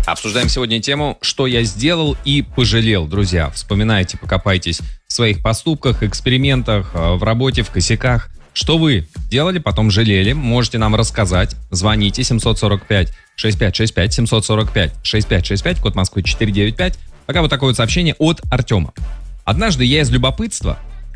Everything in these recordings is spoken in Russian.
Обсуждаем сегодня тему «Что я сделал и пожалел». Друзья, вспоминайте, покопайтесь в своих поступках, экспериментах, в работе, в косяках. Что вы делали, потом жалели, можете нам рассказать. Звоните 745-6565, 745-6565, код Москвы 495. Пока вот такое вот сообщение от Артема. Однажды я из любопытства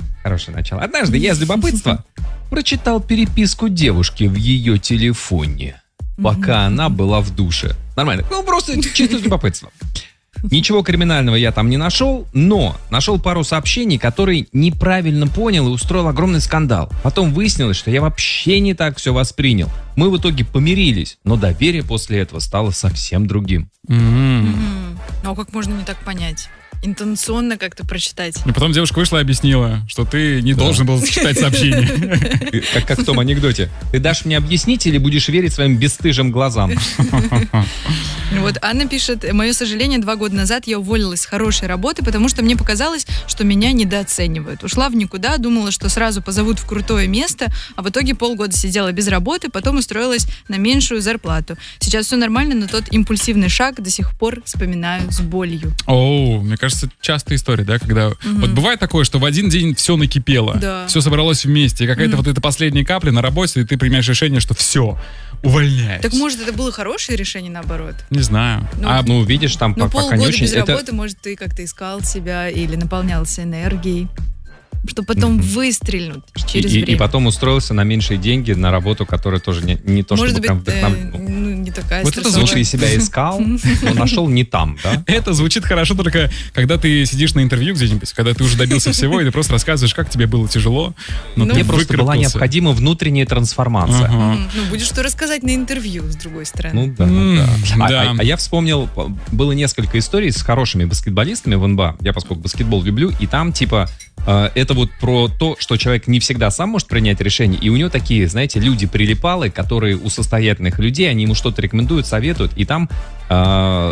прочитал переписку девушки в ее телефоне, пока она была в душе. Нормально. Просто чисто из любопытства. Ничего криминального я там не нашел, но нашел пару сообщений, которые неправильно понял и устроил огромный скандал. Потом выяснилось, что я вообще не так все воспринял. Мы в итоге помирились, но доверие после этого стало совсем другим. Ну, как можно не так понять? Интонационно как-то прочитать. И потом девушка вышла и объяснила, что ты не должен был читать сообщение. Как в том анекдоте. Ты дашь мне объяснить или будешь верить своим бесстыжим глазам? Вот Анна пишет: мое сожаление, 2 года назад я уволилась с хорошей работы, потому что мне показалось, что меня недооценивают. Ушла в никуда, думала, что сразу позовут в крутое место, а в итоге полгода сидела без работы, потом устроилась на меньшую зарплату. Сейчас все нормально, но тот импульсивный шаг до сих пор вспоминаю с болью. Мне кажется, частая история, да, когда вот бывает такое, что в один день все накипело, все собралось вместе, и какая-то вот эта последняя капля на работе, и ты принимаешь решение, что все, увольняюсь. Так может, это было хорошее решение, наоборот? Не знаю. Видишь, там пока полгода не очень. без работы, может, ты как-то искал себя или наполнялся энергией, чтобы потом выстрельнуть через время. И потом устроился на меньшие деньги на работу, которая тоже не то, может чтобы быть, прям не такая вот стрессовая. это звучит, себя искал, но нашел не там, да? Это звучит хорошо только, когда ты сидишь на интервью где-нибудь, когда ты уже добился всего, и ты просто рассказываешь, как тебе было тяжело, но мне просто была необходима внутренняя трансформация. Будешь что рассказать на интервью, с другой стороны. Да. А я вспомнил, было несколько историй с хорошими баскетболистами в НБА. Я, поскольку баскетбол люблю, и там, это вот про то, что человек не всегда сам может принять решение, и у него такие, знаете, люди-прилипалы, которые у состоятельных людей, они ему что-то рекомендуют, советуют, и там